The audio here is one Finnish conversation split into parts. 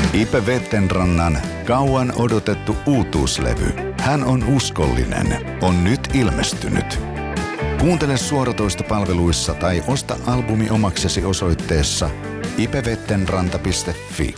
Ipe Vettenrannan kauan odotettu uutuuslevy Hän on uskollinen on nyt ilmestynyt. Kuuntele suoratoistopalveluissa tai osta albumi omaksesi osoitteessa ipevettenranta.fi.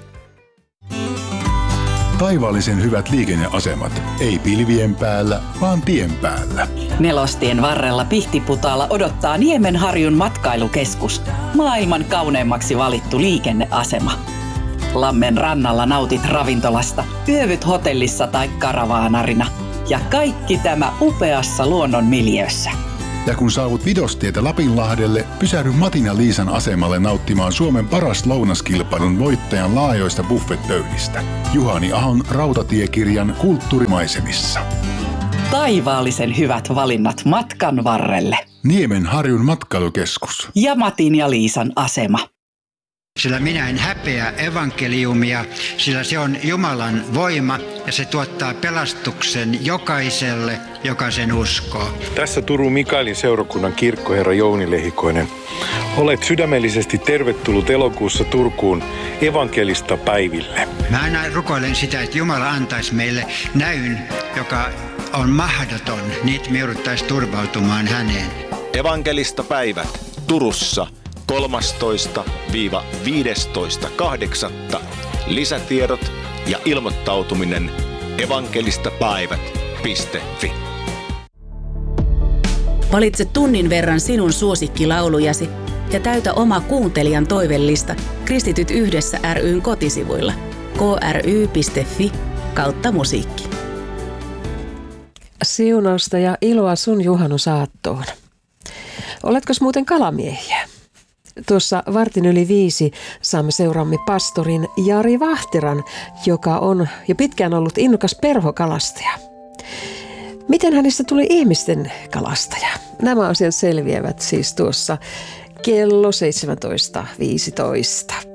Taivaallisen hyvät liikenneasemat. Ei pilvien päällä, vaan tien päällä. Nelostien varrella Pihtiputaalla odottaa Niemenharjun matkailukeskus. Maailman kauneimmaksi valittu liikenneasema. Lammen rannalla nautit ravintolasta, yövyt hotellissa tai karavaanarina. Ja kaikki tämä upeassa luonnon miljöössä. Ja kun saavut Vidostietä Lapinlahdelle, pysähdy Matin ja Liisan asemalle nauttimaan Suomen paras lounaskilpailun voittajan laajoista buffetpöydistä. Juhani Ahon rautatiekirjan kulttuurimaisemissa. Taivaallisen hyvät valinnat matkan varrelle. Niemenharjun matkailukeskus. Ja Matin ja Liisan asema. Sillä minä en häpeä evankeliumia, sillä se on Jumalan voima ja se tuottaa pelastuksen jokaiselle, joka sen uskoo. Tässä Turun Mikaelin seurakunnan kirkkoherra Jouni Lehikoinen. Olet sydämellisesti tervetullut elokuussa Turkuun evankelista päiville. Mä aina rukoilen sitä, että Jumala antaisi meille näyn, joka on mahdoton, niin me jouduttaisiin turvautumaan häneen. Evankelista päivät Turussa 13-15.8. Lisätiedot ja ilmoittautuminen evangelistapäivät.fi. Valitse tunnin verran sinun suosikkilaulujasi ja täytä oma kuuntelijan toivellista Kristityt yhdessä ry:n kotisivuilla kry.fi/musiikki. Siunausta ja iloa sun juhannusaattoon. Oletko muuten kalamiehiä? Tuossa 4:15 saamme seuraamme pastorin Jari Vahteran, joka on jo pitkään ollut innokas perhokalastaja. Miten hänestä tuli ihmisten kalastaja? Nämä asiat selviävät siis tuossa kello 17:15.